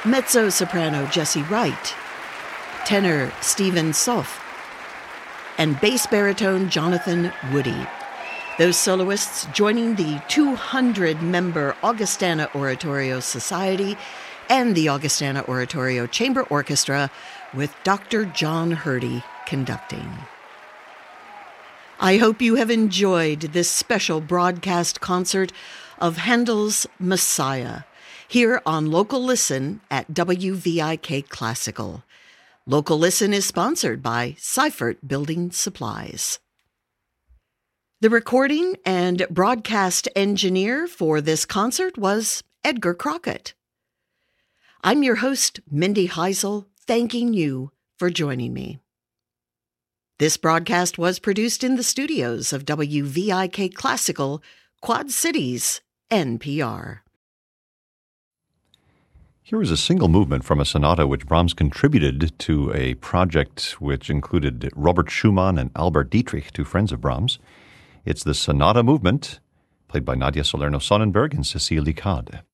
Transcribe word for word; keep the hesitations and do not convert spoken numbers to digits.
mezzo-soprano Jessie Wright, tenor Stephen Soff, and bass baritone Jonathan Woody. Those soloists joining the two hundred member Augustana Oratorio Society and the Augustana Oratorio Chamber Orchestra with Doctor John Hurdy conducting. I hope you have enjoyed this special broadcast concert of Handel's Messiah here on Local Listen at W V I K Classical. Local Listen is sponsored by Seifert Building Supplies. The recording and broadcast engineer for this concert was Edgar Crockett. I'm your host, Mindy Heisel, thanking you for joining me. This broadcast was produced in the studios of W V I K Classical, Quad Cities, N P R. Here is a single movement from a sonata which Brahms contributed to a project which included Robert Schumann and Albert Dietrich, two friends of Brahms. It's the sonata movement, played by Nadia Salerno-Sonnenberg and Cecile Licade.